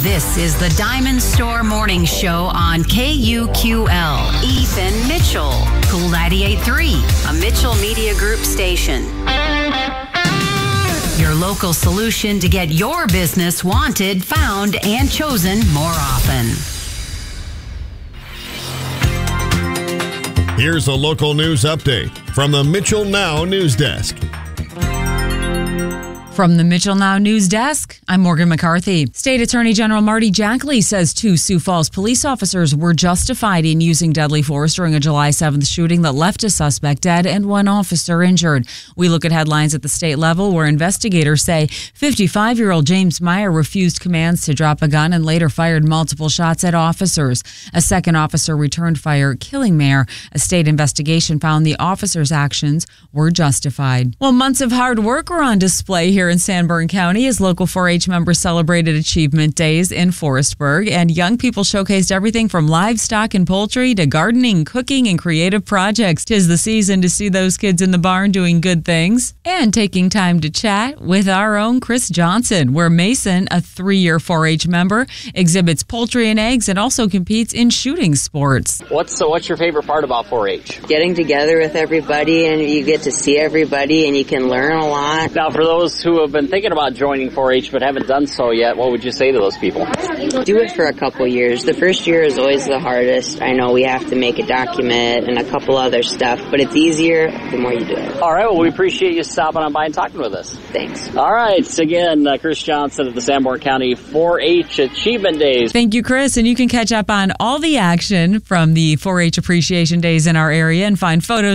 This is the Diamond Store Morning Show on KUQL. Ethan Mitchell, Cool 98.3, a Mitchell Media Group station. Your local solution to get your business wanted, found, and chosen more often. Here's a local news update from the Mitchell Now News Desk. From the Mitchell Now News Desk, I'm Morgan McCarthy. State Attorney General Marty Jackley says 2 Sioux Falls police officers were justified in using deadly force during a July 7th shooting that left a suspect dead and 1 officer injured. We look at headlines at the state level where investigators say 55-year-old James Meyer refused commands to drop a gun and later fired multiple shots at officers. A second officer returned fire, killing Meyer. A state investigation found the officer's actions were justified. Well, months of hard work were on display here in Sanborn County as local 4-H members celebrated Achievement Days in Forestburg, and young people showcased everything from livestock and poultry to gardening, cooking, and creative projects. 'Tis the season to see those kids in the barn doing good things and taking time to chat with our own Chris Johnson, where Mason, a 3-year 4-H member, exhibits poultry and eggs and also competes in shooting sports. What's your favorite part about 4-H? Getting together with everybody, and you get to see everybody and you can learn a lot. Now, for those who have been thinking about joining 4-H but haven't done so yet, what would you say to those people? Do it for a couple years. The first year is always the hardest. I know we have to make a document and a couple other stuff, but it's easier the more you do it. All right, well, we appreciate you stopping on by and talking with us. Thanks. All right, so again, Chris Johnson at the Sanborn County 4-H Achievement Days. Thank you, Chris, and you can catch up on all the action from the 4-H Appreciation Days in our area and find photos